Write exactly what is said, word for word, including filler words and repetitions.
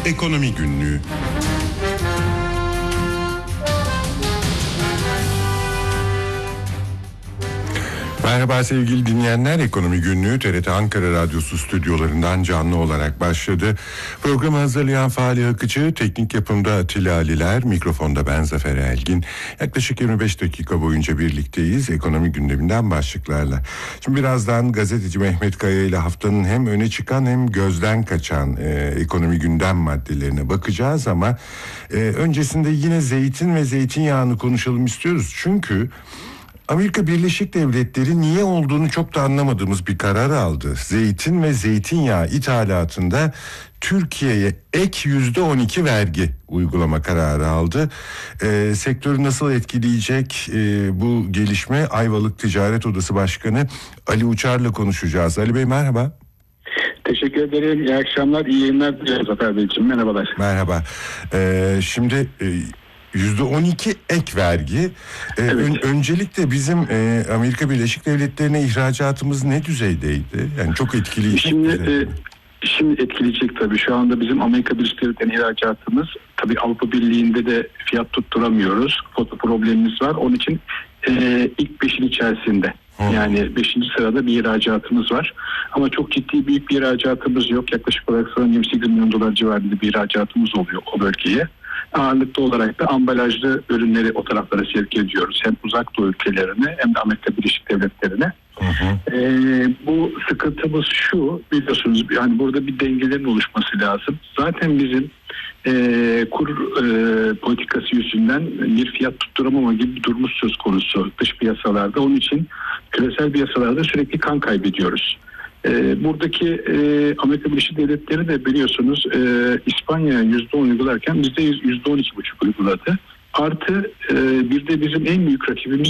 Ekonomi Günlüğü. Merhaba sevgili dinleyenler, Ekonomi Günlüğü T R T Ankara Radyosu stüdyolarından canlı olarak başladı. Programı hazırlayan Fahri Akıcı, teknik yapımda Atilla Aliler, mikrofonda ben Zafer Elgin. Yaklaşık yirmi beş dakika boyunca birlikteyiz ekonomi gündeminden başlıklarla. Şimdi birazdan gazeteci Mehmet Kaya ile haftanın hem öne çıkan hem gözden kaçan e, ekonomi gündem maddelerine bakacağız ama e, öncesinde yine zeytin ve zeytinyağını konuşalım istiyoruz. Çünkü Amerika Birleşik Devletleri niye olduğunu çok da anlamadığımız bir karar aldı. Zeytin ve zeytinyağı ithalatında Türkiye'ye ek yüzde on iki vergi uygulama kararı aldı. E, sektörü nasıl etkileyecek e, bu gelişme? Ayvalık Ticaret Odası Başkanı Ali Uçar'la konuşacağız. Ali Bey merhaba. Teşekkür ederim. İyi akşamlar, iyi yayınlar diliyorum Zafer Beyciğim. Merhabalar. Merhaba. E, şimdi... E, yüzde on iki ek vergi. Ee, Evet. ön, öncelikle bizim e, Amerika Birleşik Devletleri'ne ihracatımız ne düzeydeydi? Yani çok etkileyecek. Şimdi e, şimdi etkileyecek tabii. Şu anda bizim Amerika Birleşik Devletleri'ne ihracatımız, tabii Avrupa Birliği'nde de fiyat tutturamıyoruz. Foto problemimiz var. Onun için e, ilk beşin içerisinde. Hmm. Yani beşinci sırada bir ihracatımız var. Ama çok ciddi büyük bir ihracatımız yok. Yaklaşık olarak sanırım yirmi sekiz milyon dolar civarında bir ihracatımız oluyor o bölgeye. Ağırlıklı olarak da ambalajlı ürünleri o taraflara sevk ediyoruz. Hem uzak doğu ülkelerine hem de Amerika Birleşik Devletleri'ne. Hı hı. Ee, bu sıkıntımız şu, biliyorsunuz yani burada bir dengelerin oluşması lazım. Zaten bizim e, kur e, politikası yüzünden bir fiyat tutturamama gibi bir durumumuz söz konusu dış piyasalarda. Onun için küresel piyasalarda sürekli kan kaybediyoruz. E, buradaki e, Amerika Birleşik Devletleri de biliyorsunuz e, İspanya'ya yüzde on uygularken bizde yüzde on iki buçuk uyguladı. Artı e, bir de bizim en büyük rakibimiz